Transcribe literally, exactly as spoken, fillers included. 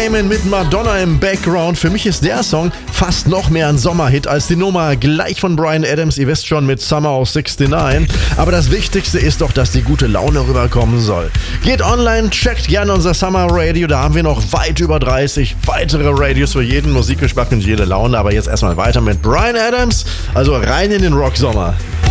Raymond mit Madonna im Background. Für mich ist der Song fast noch mehr ein Sommerhit als die Nummer gleich von Bryan Adams. Ihr wisst schon, mit Summer of neunundsiebzig. Aber das Wichtigste ist doch, dass die gute Laune rüberkommen soll. Geht online, checkt gerne unser Summer Radio. Da haben wir noch weit über dreißig weitere Radios für jeden Musikgeschmack und jede Laune. Aber jetzt erstmal weiter mit Bryan Adams. Also rein in den Rocksommer.